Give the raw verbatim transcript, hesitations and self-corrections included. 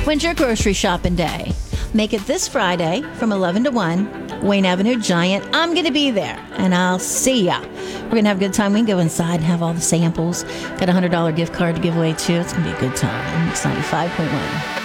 When's your grocery shopping day? Make it this Friday from eleven to one, Wayne Avenue Giant. I'm going to be there, and I'll see ya. We're going to have a good time. We can go inside and have all the samples. Got a one hundred dollars gift card to give away, too. It's going to be a good time. It's ninety-five point one.